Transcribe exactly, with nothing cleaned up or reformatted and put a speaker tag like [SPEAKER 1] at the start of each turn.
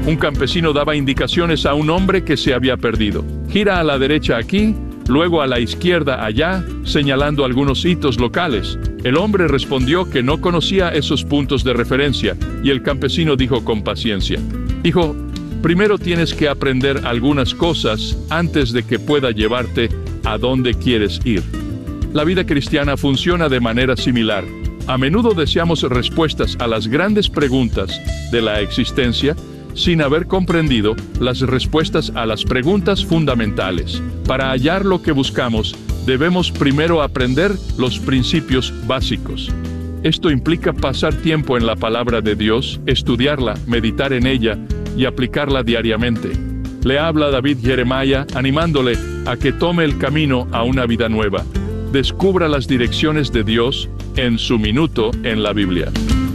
[SPEAKER 1] Un campesino daba indicaciones a un hombre que se había perdido. Gira a la derecha aquí, luego a la izquierda allá, señalando algunos hitos locales. El hombre respondió que no conocía esos puntos de referencia, y el campesino dijo con paciencia: Hijo, primero tienes que aprender algunas cosas antes de que pueda llevarte a donde quieres ir. La vida cristiana funciona de manera similar. A menudo deseamos respuestas a las grandes preguntas de la existencia sin haber comprendido las respuestas a las preguntas fundamentales. Para hallar lo que buscamos, debemos primero aprender los principios básicos. Esto implica pasar tiempo en la palabra de Dios, estudiarla, meditar en ella y aplicarla diariamente. Le habla David Jeremiah, animándole a que tome el camino a una vida nueva. Descubra las direcciones de Dios en su minuto en la Biblia.